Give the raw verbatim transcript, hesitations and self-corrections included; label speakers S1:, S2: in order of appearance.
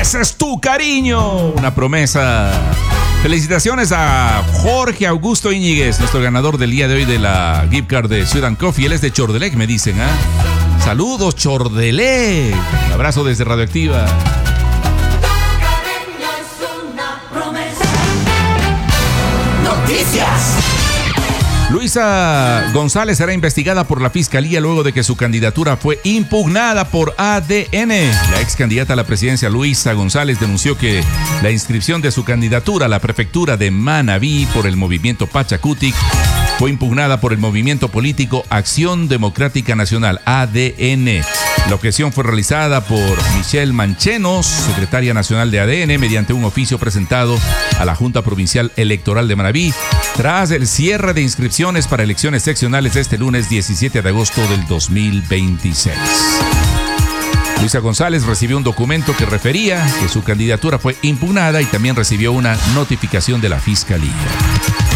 S1: ese es tu cariño. Una promesa. Felicitaciones a Jorge Augusto Íñiguez, nuestro ganador del día de hoy de la gift card de Sweet and Coffee. Él es de Chordelec, me dicen, ¿ah? ¿eh? Saludos, Chordelec. Un abrazo desde Radioactiva.
S2: Noticias.
S1: Luisa González será investigada por la Fiscalía luego de que su candidatura fue impugnada por A D N. La ex candidata a la presidencia Luisa González denunció que la inscripción de su candidatura a la prefectura de Manabí por el movimiento Pachacutic fue impugnada por el movimiento político Acción Democrática Nacional, A D N. La objeción fue realizada por Michelle Manchenos, secretaria nacional de A D N, mediante un oficio presentado a la Junta Provincial Electoral de Manabí, tras el cierre de inscripciones para elecciones seccionales este lunes diecisiete de agosto del dos mil veintiséis. Luisa González recibió un documento que refería que su candidatura fue impugnada y también recibió una notificación de la Fiscalía.